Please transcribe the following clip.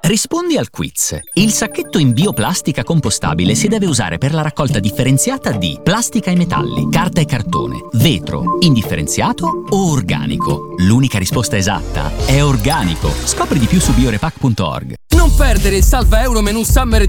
Rispondi al quiz. Il sacchetto in bioplastica compostabile si deve usare per la raccolta differenziata di plastica e metalli, carta e cartone, vetro, indifferenziato o organico. L'unica risposta esatta è organico. Scopri di più su biorepack.org. Non perdere il salva euro menù Summer